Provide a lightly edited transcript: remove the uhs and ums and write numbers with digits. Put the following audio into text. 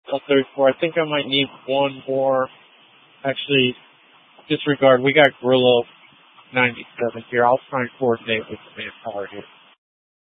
134. I think I might need one more. Actually, disregard. We got Grillo 97 here. I'll try and coordinate with the manpower here.